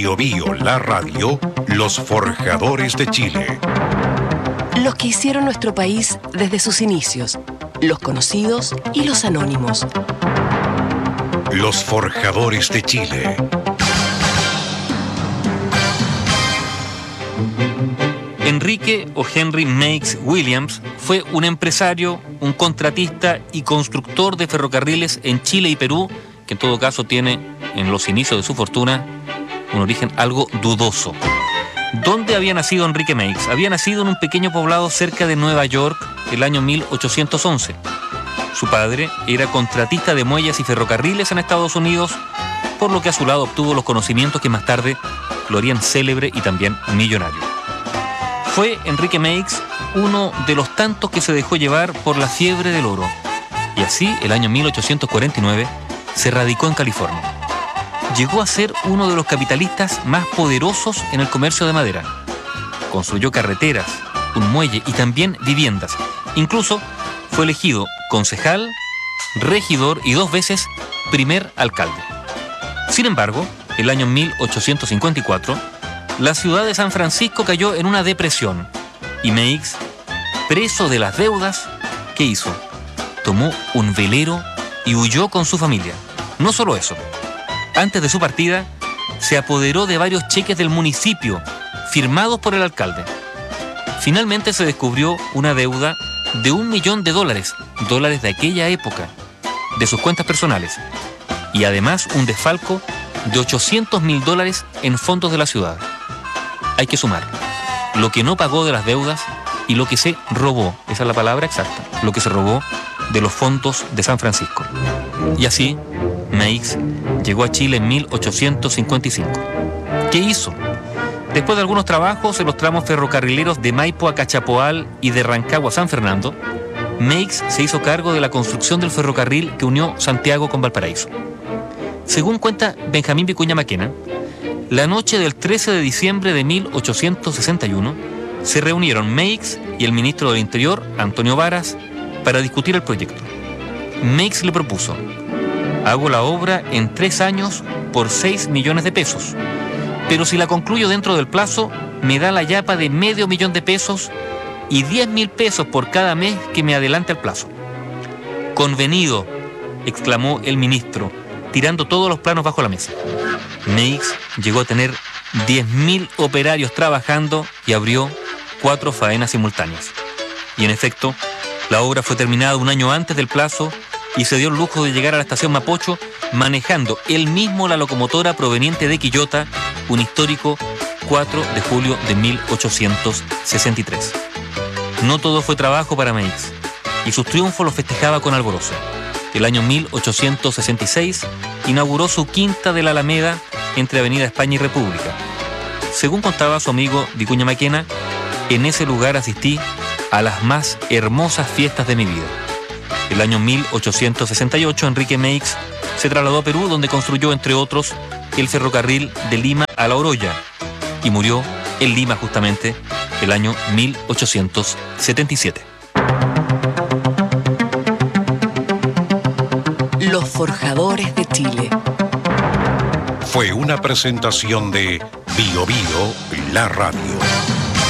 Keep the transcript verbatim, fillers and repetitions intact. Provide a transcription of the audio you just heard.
Bio Bio, la radio, los forjadores de Chile. Los que hicieron nuestro país desde sus inicios, los conocidos y los anónimos. Los forjadores de Chile. Enrique o Henry Meigs Williams fue un empresario, un contratista y constructor de ferrocarriles en Chile y Perú, que en todo caso tiene, en los inicios de su fortuna, un origen algo dudoso. ¿Dónde había nacido Enrique Meigs? Había nacido en un pequeño poblado cerca de Nueva York el año mil ochocientos once. Su padre era contratista de muelles y ferrocarriles en Estados Unidos, por lo que a su lado obtuvo los conocimientos que más tarde lo harían célebre y también millonario. Fue Enrique Meigs uno de los tantos que se dejó llevar por la fiebre del oro. Y así, el año mil ochocientos cuarenta y nueve, se radicó en California. Llegó a ser uno de los capitalistas más poderosos en el comercio de madera. Construyó carreteras, un muelle y también viviendas. Incluso fue elegido concejal, regidor y dos veces primer alcalde. Sin embargo, el año mil ochocientos cincuenta y cuatro, la ciudad de San Francisco cayó en una depresión y Meigs, preso de las deudas, ¿qué hizo? Tomó un velero y huyó con su familia. No solo eso, antes de su partida, se apoderó de varios cheques del municipio firmados por el alcalde. Finalmente se descubrió una deuda de un millón de dólares, dólares de aquella época, de sus cuentas personales, y además un desfalco de ochocientos mil dólares en fondos de la ciudad. Hay que sumar lo que no pagó de las deudas y lo que se robó, esa es la palabra exacta, lo que se robó de los fondos de San Francisco. Y así, Meigs llegó a Chile en mil ochocientos cincuenta y cinco. ¿Qué hizo? Después de algunos trabajos en los tramos ferrocarrileros de Maipo a Cachapoal y de Rancagua a San Fernando, Meigs se hizo cargo de la construcción del ferrocarril que unió Santiago con Valparaíso. Según cuenta Benjamín Vicuña Maquena, la noche del trece de diciembre de mil ochocientos sesenta y uno se reunieron Meigs y el ministro del Interior, Antonio Varas, para discutir el proyecto. Meigs le propuso: hago la obra en tres años por seis millones de pesos, pero si la concluyo dentro del plazo, me da la yapa de medio millón de pesos y diez mil pesos por cada mes que me adelante el plazo. Convenido, exclamó el ministro, tirando todos los planos bajo la mesa. Meigs llegó a tener diez mil operarios trabajando y abrió cuatro faenas simultáneas. Y en efecto, la obra fue terminada un año antes del plazo y se dio el lujo de llegar a la estación Mapocho manejando él mismo la locomotora proveniente de Quillota, un histórico cuatro de julio de mil ochocientos sesenta y tres. No todo fue trabajo para Meigs, y sus triunfos los festejaba con alborozo. El año mil ochocientos sesenta y seis inauguró su quinta de la Alameda entre Avenida España y República. Según contaba su amigo Vicuña Maquena, en ese lugar asistí a las más hermosas fiestas de mi vida. El año mil ochocientos sesenta y ocho, Enrique Meigs se trasladó a Perú, donde construyó, entre otros, el ferrocarril de Lima a La Oroya, y murió en Lima justamente el año mil ochocientos setenta y siete. Los forjadores de Chile. Fue una presentación de Bio Bio, la radio.